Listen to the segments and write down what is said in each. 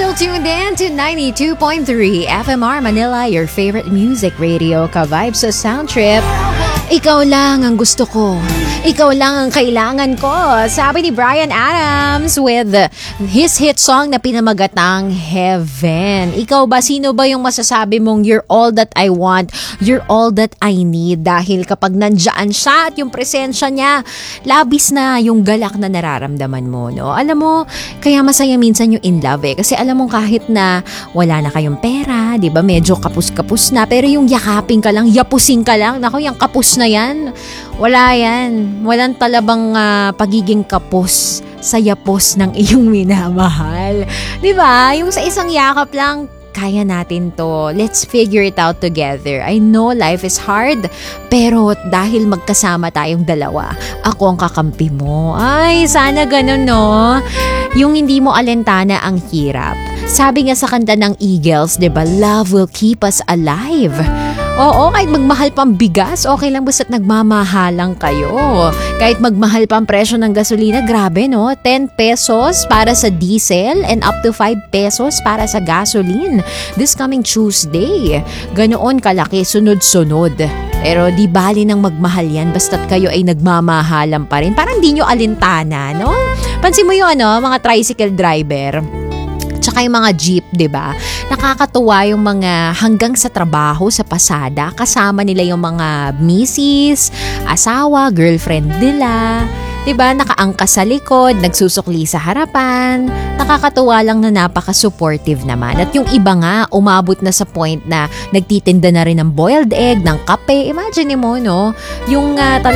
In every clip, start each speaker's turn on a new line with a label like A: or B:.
A: still tuned in to 92.3 FMR Manila, your favorite music radio, ka-vibe sa Sound Trip. Ikaw lang ang gusto ko. Ikaw lang ang kailangan ko. Sabi ni Bryan Adams with his hit song na pinamagatang Heaven. Ikaw ba? Sino ba yung masasabi mong you're all that I want, you're all that I need? Dahil kapag nandyan siya at yung presensya niya, labis na yung galak na nararamdaman mo, no? Alam mo, kaya masaya minsan yung in love eh. Kasi alam mo kahit na wala na kayong pera, di ba? Medyo kapus-kapus na. Pero yung yakapin ka lang, yapusin ka lang. Naku, yung kapus na yan, wala yan. Walang talabang pagiging kapos sa yapos ng iyong minamahal. Di ba? Yung sa isang yakap lang, kaya natin to. Let's figure it out together. I know life is hard, pero dahil magkasama tayong dalawa, ako ang kakampi mo. Ay, sana ganun, no? Yung hindi mo alintana ang hirap. Sabi nga sa kanta ng Eagles, diba, love will keep us alive. Oo, kahit magmahal pang bigas, okay lang basta't nagmamahalang kayo. Kahit magmahal pang presyo ng gasolina, grabe no? 10 pesos para sa diesel and up to 5 pesos para sa gasoline. This coming Tuesday, ganoon kalaki, sunod-sunod. Pero di bali nang magmahal yan basta't kayo ay nagmamahalan pa rin. Parang di nyo alintana, no? Pansin mo yun, no? Mga tricycle driver. Tsaka yung mga jeep, diba? Nakakatuwa yung mga hanggang sa trabaho, sa pasada, kasama nila yung mga misis, asawa, girlfriend nila. Diba? Nakaangkas sa likod, nagsusukli sa harapan. Nakakatuwa lang na napaka-supportive naman. At yung iba nga, umabot na sa point na nagtitinda na rin ng boiled egg, ng kape. Imagine mo, no? Yung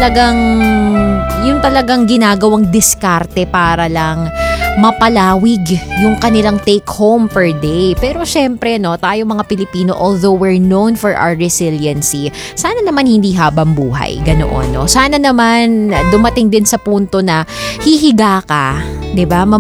A: talagang ginagawang diskarte para lang mapalawig yung kanilang take home per day. Pero syempre, no, tayo mga Pilipino, although we're known for our resiliency, sana naman hindi habang buhay, ganoon, no? Sana naman dumating din sa punto na hihiga ka, 'di ba?